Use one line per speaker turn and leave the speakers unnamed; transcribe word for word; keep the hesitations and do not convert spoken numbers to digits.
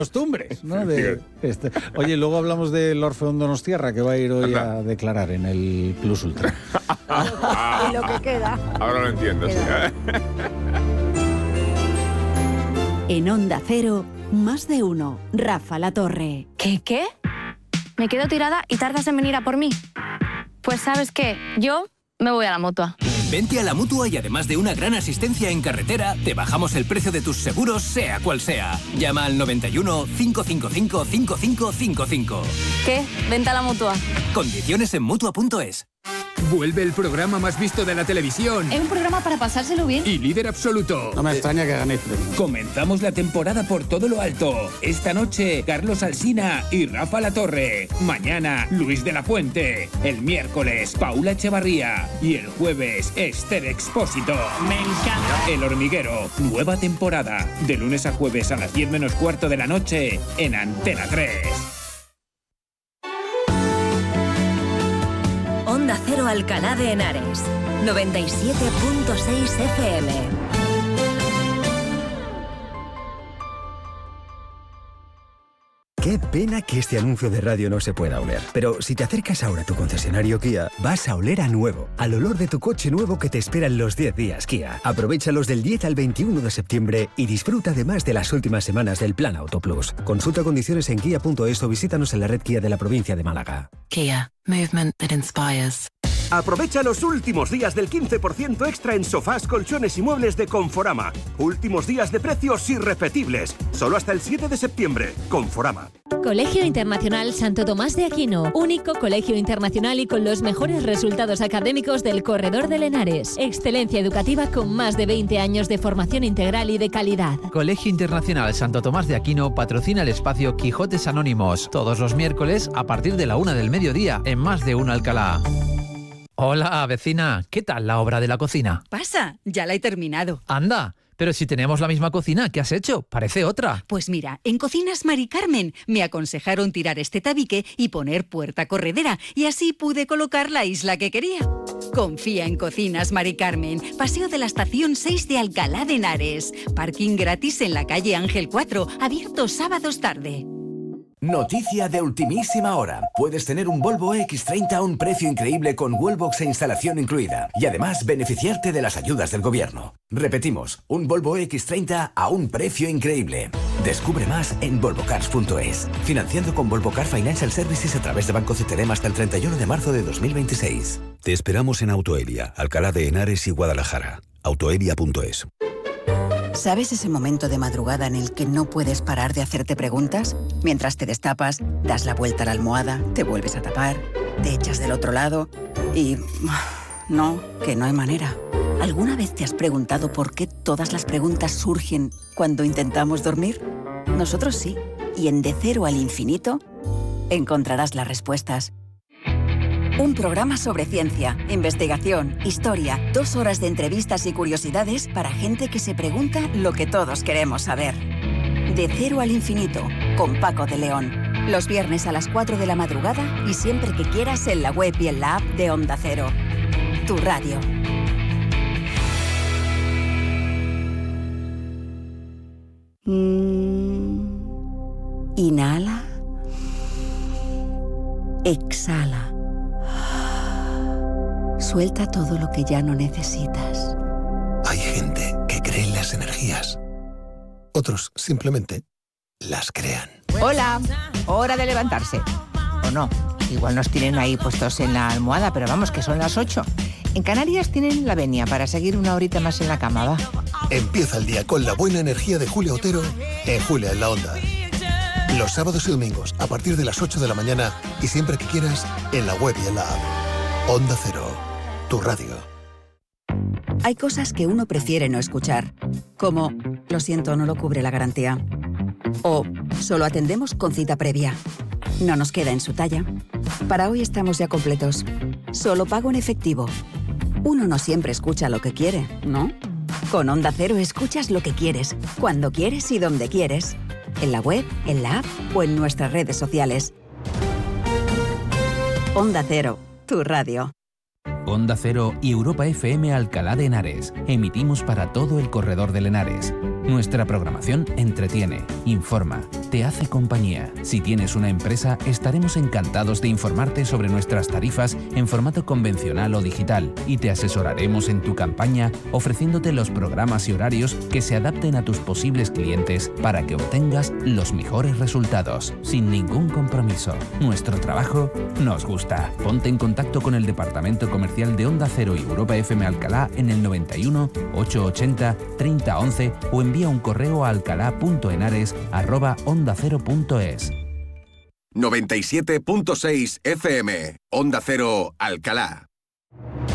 costumbres, ¿no? De este. Oye, luego hablamos del Orfeón Donostiarra, que va a ir hoy
Anda.
a declarar en el Plus Ultra.
Y lo que queda.
Ahora lo entiendo, sí.
En Onda Cero, más de uno. Rafa La Torre.
¿Qué, qué? ¿Me quedo tirada y tardas en venir a por mí? Pues ¿sabes qué? Yo me voy a la Mutua.
Vente a la Mutua y además de una gran asistencia en carretera, te bajamos el precio de tus seguros, sea cual sea. Llama al noventa y uno, cinco cinco cinco, cinco cinco cinco cinco.
¿Qué? Vente a la Mutua.
Condiciones en Mutua punto es.
Vuelve el programa más visto de la televisión.
Es un programa para pasárselo bien.
Y líder absoluto.
No me extraña que ganéis premio.
Comenzamos la temporada por todo lo alto. Esta noche, Carlos Alsina y Rafa La Torre. Mañana, Luis de la Fuente. El miércoles, Paula Echevarría. Y el jueves, Esther Expósito.
Me encanta.
El Hormiguero, nueva temporada. De lunes a jueves a las diez menos cuarto de la noche en Antena tres.
Onda Cero Alcalá de Henares, noventa y siete punto seis F M.
Qué pena que este anuncio de radio no se pueda oler. Pero si te acercas ahora a tu concesionario Kia, vas a oler a nuevo, al olor de tu coche nuevo que te espera en los diez días Kia. Aprovéchalos del diez al veintiuno de septiembre y disfruta además de las últimas semanas del Plan Auto Plus. Consulta condiciones en kia punto es o visítanos en la red Kia de la provincia de Málaga.
Kia, movement that inspires.
Aprovecha los últimos días del quince por ciento extra en sofás, colchones y muebles de Conforama. Últimos días de precios irrepetibles. Solo hasta el siete de septiembre. Conforama.
Colegio Internacional Santo Tomás de Aquino. Único colegio internacional y con los mejores resultados académicos del Corredor del Henares. Excelencia educativa con más de veinte años de formación integral y de calidad.
Colegio Internacional Santo Tomás de Aquino patrocina el espacio Quijotes Anónimos. Todos los miércoles a partir de la una del mediodía en Más de Uno Alcalá. Hola, vecina. ¿Qué tal la obra de la cocina?
Pasa, ya la he terminado.
Anda, pero si tenemos la misma cocina, ¿qué has hecho? Parece otra.
Pues mira, en Cocinas Mari Carmen me aconsejaron tirar este tabique y poner puerta corredera, y así pude colocar la isla que quería. Confía en Cocinas Mari Carmen, Paseo de la Estación seis de Alcalá de Henares. Parking gratis en la calle Ángel cuatro, abierto sábados tarde.
Noticia de ultimísima hora. Puedes tener un Volvo equis treinta a un precio increíble con Wallbox e instalación incluida. Y además beneficiarte de las ayudas del gobierno. Repetimos, un Volvo equis treinta a un precio increíble. Descubre más en volvo cars punto es. Financiando con Volvo Car Financial Services a través de Banco C T D M hasta el treinta y uno de marzo de dos mil veintiséis.
Te esperamos en Autoelia, Alcalá de Henares y Guadalajara. autoelia punto es.
¿Sabes ese momento de madrugada en el que no puedes parar de hacerte preguntas? Mientras te destapas, das la vuelta a la almohada, te vuelves a tapar, te echas del otro lado y... No, que no hay manera. ¿Alguna vez te has preguntado por qué todas las preguntas surgen cuando intentamos dormir? Nosotros sí. Y en De Cero al Infinito encontrarás las respuestas. Un programa sobre ciencia, investigación, historia, dos horas de entrevistas y curiosidades para gente que se pregunta lo que todos queremos saber. De Cero al Infinito, con Paco de León. Los viernes a las cuatro de la madrugada y siempre que quieras en la web y en la app de Onda Cero. Tu radio. Mm. Inhala. Exhala. Suelta todo lo que ya no necesitas.
Hay gente que cree en las energías. Otros simplemente las crean.
Hola, hora de levantarse. O no, igual nos tienen ahí puestos en la almohada, pero vamos, que son las ocho. En Canarias tienen la venia para seguir una horita más en la cama, va.
Empieza el día con la buena energía de Julia Otero en Julia en la Onda. Los sábados y domingos a partir de las ocho de la mañana y siempre que quieras en la web y en la app. Onda Cero, tu radio.
Hay cosas que uno prefiere no escuchar, como lo siento, no lo cubre la garantía. O solo atendemos con cita previa. No nos queda en su talla. Para hoy estamos ya completos. Solo pago en efectivo. Uno no siempre escucha lo que quiere, ¿no? Con Onda Cero escuchas lo que quieres, cuando quieres y donde quieres. En la web, en la app o en nuestras redes sociales. Onda Cero, tu radio.
Onda Cero y Europa F M Alcalá de Henares. Emitimos para todo el Corredor del Henares.
Nuestra programación entretiene, informa, te hace compañía. Si tienes una empresa, estaremos encantados de informarte sobre nuestras tarifas en formato convencional o digital y te asesoraremos en tu campaña ofreciéndote los programas y horarios que se adapten a tus posibles clientes para que obtengas los mejores resultados, sin ningún compromiso. Nuestro trabajo nos gusta. Ponte en contacto con el departamento comercial de Onda Cero y Europa F M Alcalá en el noventa y uno, ochocientos ochenta, treinta once o envía un correo a alcalá punto henares arroba onda cero punto es.
noventa y siete punto seis F M, Onda Cero, Alcalá.